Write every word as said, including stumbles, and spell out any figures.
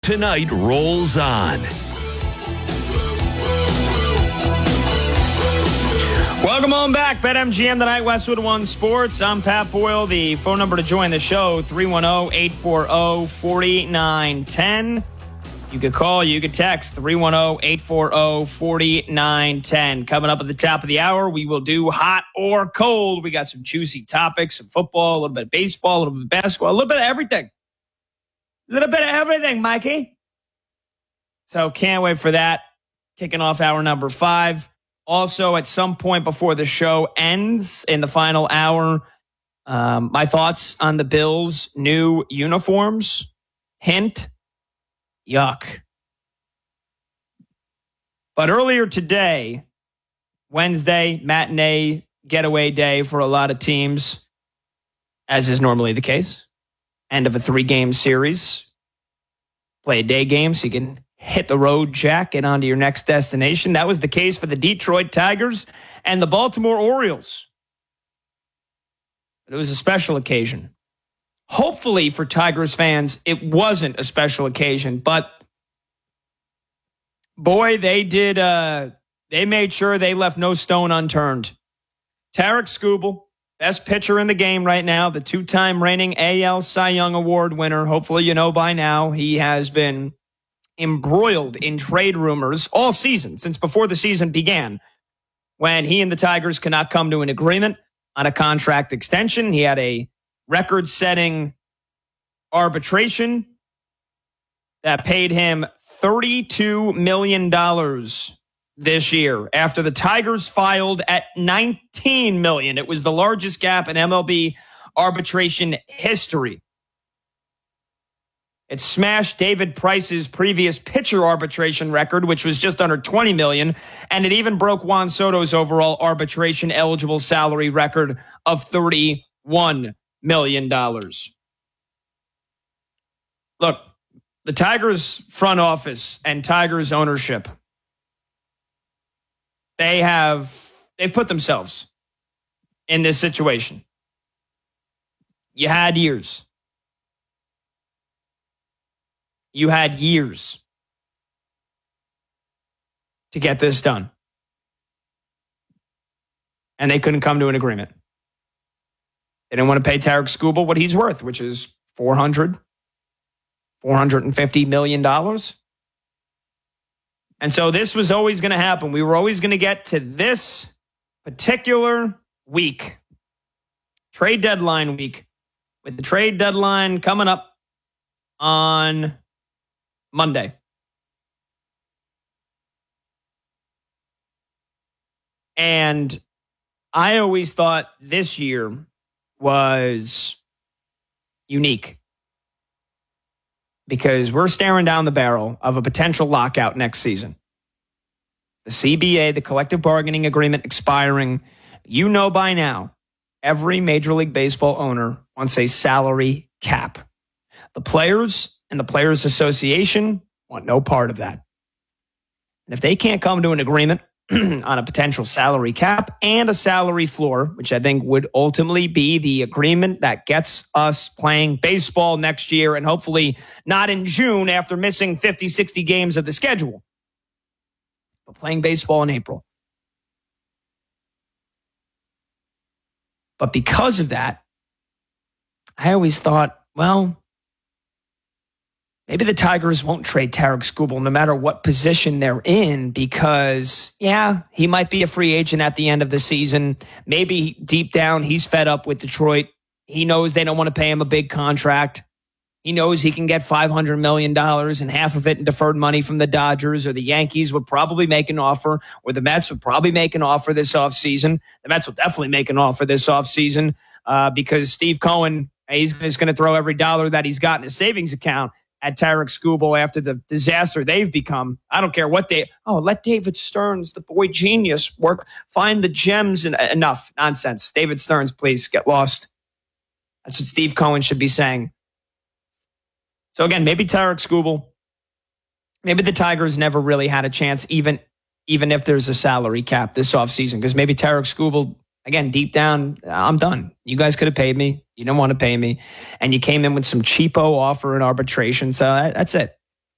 tonight rolls on. Welcome on back. BetMGM tonight, Westwood One Sports. I'm Pat Boyle. The phone number to join the show, three one zero, eight four zero, four nine one zero. You could call, you could text, three one zero, eight four zero, four nine one zero. Coming up at the top of the hour, we will do hot or cold. We got some juicy topics, some football, a little bit of baseball, a little bit of basketball, a little bit of everything. A little bit of everything, Mikey. So can't wait for that. Kicking off hour number five. Also, at some point before the show ends in the final hour, um, my thoughts on the Bills' new uniforms. Hint, yuck. But earlier today, Wednesday, matinee getaway day for a lot of teams, as is normally the case. End of a three-game series. Play a day game so you can hit the road, Jack, get onto your next destination. That was the case for the Detroit Tigers and the Baltimore Orioles. But it was a special occasion. Hopefully for Tigers fans, it wasn't a special occasion, but boy, they did, uh, they made sure they left no stone unturned. Tarik Skubal, best pitcher in the game right now, the two-time reigning A L Cy Young Award winner. Hopefully you know by now he has been embroiled in trade rumors all season, since before the season began, when he and the Tigers could not come to an agreement on a contract extension. He had a record-setting arbitration that paid him thirty-two million dollars this year after the Tigers filed at nineteen million dollars. It was the largest gap in M L B arbitration history. It smashed David Price's previous pitcher arbitration record, which was just under twenty million dollars, and it even broke Juan Soto's overall arbitration eligible salary record of thirty-one million dollars. Look, the Tigers front office and Tigers ownership, they have they've put themselves in this situation. You had years. You had years to get this done. And they couldn't come to an agreement. They didn't want to pay Tarik Skubal what he's worth, which is four hundred, four hundred fifty million dollars. And so this was always going to happen. We were always going to get to this particular week, trade deadline week, with the trade deadline coming up on Monday. And I always thought this year was unique because we're staring down the barrel of a potential lockout next season. The C B A, the collective bargaining agreement, expiring. You know by now, every Major League Baseball owner wants a salary cap. The players and the Players Association want no part of that. And if they can't come to an agreement on a potential salary cap and a salary floor, which I think would ultimately be the agreement that gets us playing baseball next year and hopefully not in June after missing fifty, sixty games of the schedule, but playing baseball in April. But because of that, I always thought, well, maybe the Tigers won't trade Tarik Skubal no matter what position they're in because, yeah, he might be a free agent at the end of the season. Maybe deep down he's fed up with Detroit. He knows they don't want to pay him a big contract. He knows he can get five hundred million dollars and half of it in deferred money from the Dodgers, or the Yankees would probably make an offer, or the Mets would probably make an offer this offseason. The Mets will definitely make an offer this offseason uh, because Steve Cohen, he's, he's going to throw every dollar that he's got in his savings account at Tarik Skubal after the disaster they've become. I don't care what they... Oh, let David Stearns, the boy genius, work. Find the gems. And enough nonsense. David Stearns, please get lost. That's what Steve Cohen should be saying. So again, maybe Tarik Skubal. Maybe the Tigers never really had a chance, even, even if there's a salary cap this offseason. Because maybe Tarik Skubal, again, deep down, I'm done. You guys could have paid me. You don't want to pay me. And you came in with some cheapo offer in arbitration. So that's it.